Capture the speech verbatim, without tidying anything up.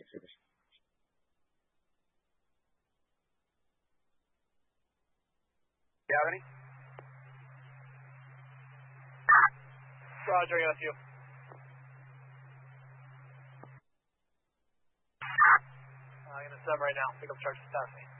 Super. You have any? Roger, I got you. I'm going to sub right now. Pick up charges past me.